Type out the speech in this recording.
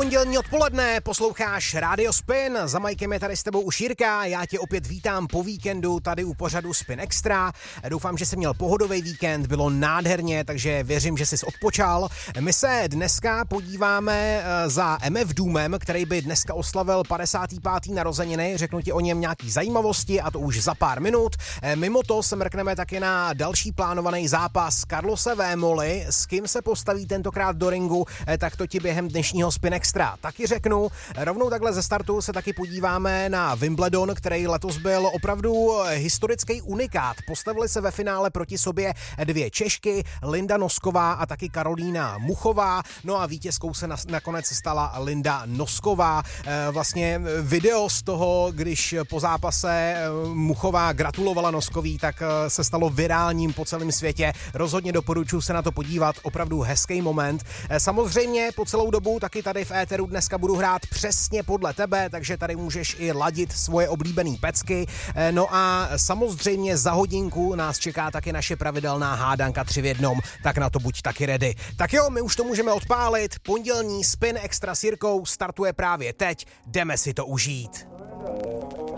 Pondělní odpoledne, posloucháš Radio Spin, za Majkem je tady s tebou už Jirka, já tě opět vítám po víkendu tady u pořadu Spin Extra. Doufám, že jsi měl pohodový víkend, bylo nádherně, takže věřím, že jsi odpočal. My se dneska podíváme za MF Doomem, který by dneska oslavil 55. narozeniny, řeknu ti o něm nějaký zajímavosti a to už za pár minut. Mimo to se mrkneme taky na další plánovaný zápas Carlose Vémoly, s kým se postaví tentokrát do ringu, tak to ti během dnešního Spin Extra taky řeknu. Rovnou takhle ze startu se taky podíváme na Wimbledon, který letos byl opravdu historický unikát. Postavili se ve finále proti sobě dvě Češky, Linda Nosková a taky Karolína Muchová. No a vítězkou se nakonec stala Linda Nosková. Vlastně video z toho, když po zápase Muchová gratulovala Noskový, tak se stalo virálním po celém světě. Rozhodně doporučuji se na to podívat, opravdu hezký moment. Samozřejmě po celou dobu taky tady v éteru dneska budu hrát přesně podle tebe, takže tady můžeš i ladit svoje oblíbený pecky. No a samozřejmě za hodinku nás čeká taky naše pravidelná hádanka 3 v 1, tak na to buď taky ready. Tak jo, my už to můžeme odpálit. Pondělní Spin Extra s Jirkou startuje právě teď. Jdeme si to užít.